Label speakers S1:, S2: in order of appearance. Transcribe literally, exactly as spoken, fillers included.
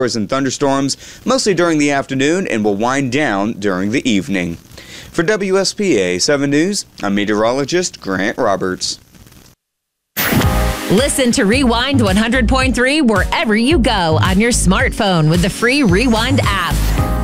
S1: and thunderstorms, mostly during the afternoon, and will wind down during the evening. For W S P A seven News, I'm meteorologist Grant Roberts.
S2: Listen to Rewind one hundred point three wherever you go on your smartphone with the free Rewind app.